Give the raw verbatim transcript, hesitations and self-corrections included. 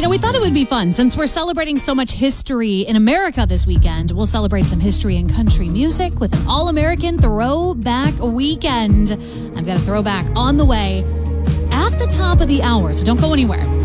You know, we thought it would be fun since we're celebrating so much history in America this weekend. We'll celebrate some history in country music with an all-American throwback weekend. I've got a throwback on the way at the top of the hour, so don't go anywhere.